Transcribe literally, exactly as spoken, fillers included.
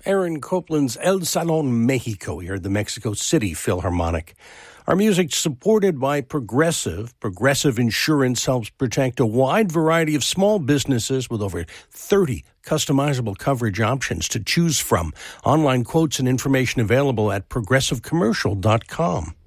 Aaron Copland's El Salón Mexico here at the Mexico City Philharmonic. Our music supported by Progressive. Progressive Insurance helps protect a wide variety of small businesses with over thirty customizable coverage options to choose from. Online quotes and information available at progressive commercial dot com.